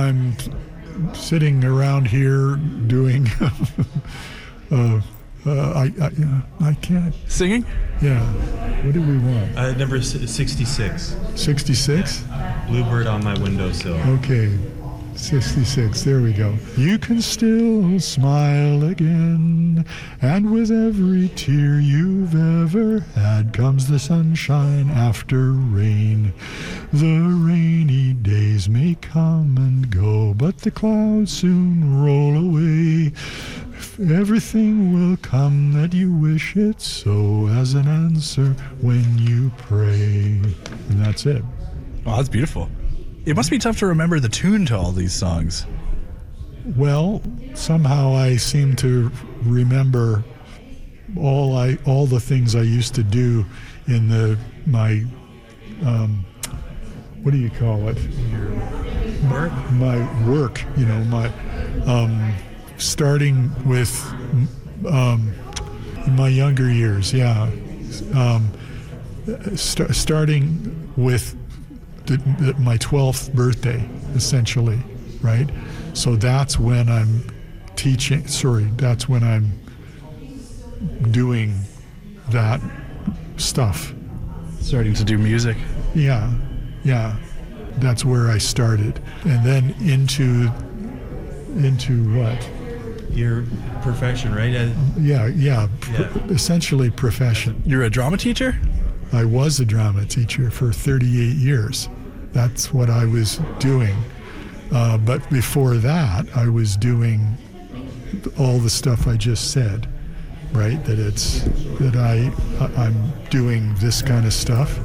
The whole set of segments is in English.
I'm sitting around here doing. I can't. Singing? Yeah. What do we want? Number 66. 66? Bluebird on my windowsill. Okay. 66. There we go. You can still smile again, and with every tear you've ever had comes the sunshine after rain. The rainy days may come and go, but the clouds soon roll away. Everything will come that you wish it so, as an answer when you pray. And that's it. Oh, that's beautiful. It must be tough to remember the tune to all these songs. Well, somehow I seem to remember all the things I used to do in my what do you call it? Work? My work, my starting with in my younger years, yeah. Starting with my 12th birthday, essentially, right? So that's when I'm that's when I'm doing that stuff. Starting to do music. Yeah. That's where I started. And then into what? Your profession, right? Essentially profession. You're a drama teacher? I was a drama teacher for 38 years. That's what I was doing. But before that, I was doing all the stuff I just said, right? I'm doing this kind of stuff.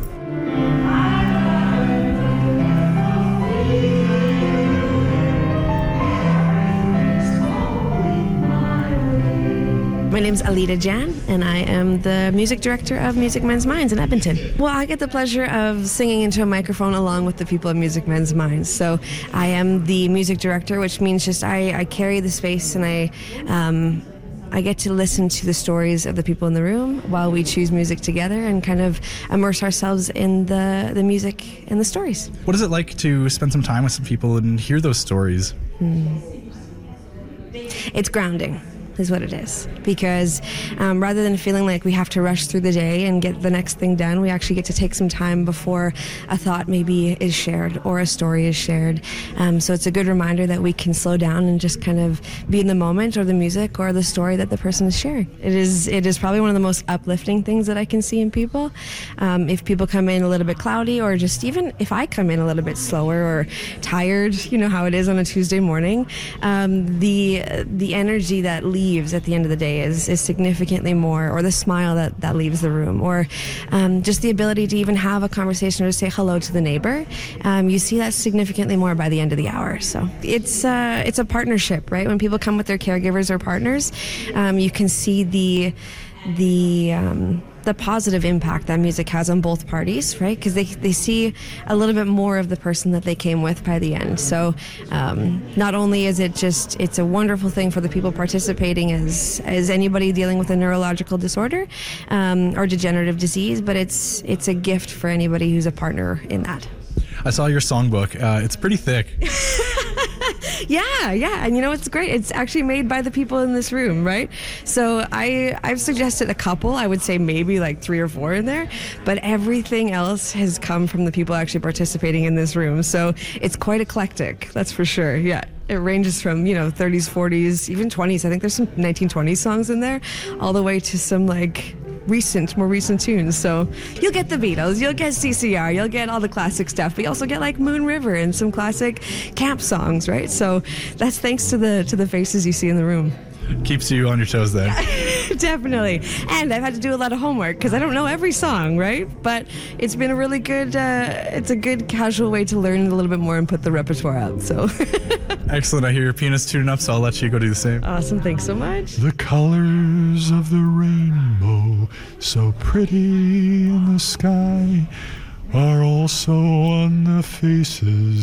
My name's Alida Jan, and I am the music director of Music Men's Minds in Edmonton. Well, I get the pleasure of singing into a microphone along with the people of Music Men's Minds. So I am the music director, which means just I carry the space, and I get to listen to the stories of the people in the room while we choose music together and kind of immerse ourselves in the music and the stories. What is it like to spend some time with some people and hear those stories? It's grounding, is what it is, because rather than feeling like we have to rush through the day and get the next thing done, we actually get to take some time before a thought maybe is shared or a story is shared. So it's a good reminder that we can slow down and just kind of be in the moment or the music or the story that the person is sharing. It is probably one of the most uplifting things that I can see in people. If people come in a little bit cloudy, or just even if I come in a little bit slower or tired, you know how it is on a Tuesday morning, the energy that leaves at the end of the day is significantly more, or the smile that leaves the room, or just the ability to even have a conversation or to say hello to the neighbor. You see that significantly more by the end of the hour. So it's a partnership, right? When people come with their caregivers or partners, you can see the positive impact that music has on both parties, right? Because they see a little bit more of the person that they came with by the end. So not only is it's a wonderful thing for the people participating as anybody dealing with a neurological disorder or degenerative disease, but it's a gift for anybody who's a partner in that. I saw your songbook. It's pretty thick. Yeah, and it's great. It's actually made by the people in this room, right? So I've suggested a couple. I would say maybe like 3 or 4 in there, but everything else has come from the people actually participating in this room. So it's quite eclectic, that's for sure. Yeah. It ranges from, 30s, 40s, even 20s. I think there's some 1920s songs in there, all the way to some more recent tunes. So you'll get the Beatles, you'll get CCR, you'll get all the classic stuff, but you also get like Moon River and some classic camp songs, right? So that's thanks to the faces you see in the room. Keeps you on your toes then. Definitely. And I've had to do a lot of homework because I don't know every song, right? But it's been a really good, it's a good casual way to learn a little bit more and put the repertoire out. So excellent. I hear your pianist tuning up, so I'll let you go do the same. Awesome. Thanks so much. The colors of the rainbow, so pretty in the sky, are also on the faces